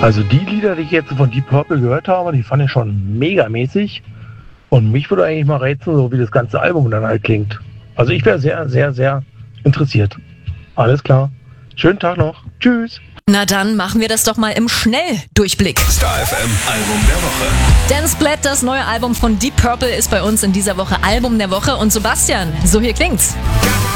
Also die Lieder, die ich jetzt von Deep Purple gehört habe, die fand ich schon megamäßig. Und mich würde eigentlich mal reizen, so wie das ganze Album dann halt klingt. Also ich wäre sehr, sehr, sehr interessiert. Alles klar. Schönen Tag noch. Tschüss. Na dann machen wir das doch mal im Schnelldurchblick. Star FM Album der Woche. Dan Splat, das neue Album von Deep Purple, ist bei uns in dieser Woche Album der Woche. Und Sebastian, so hier klingt's.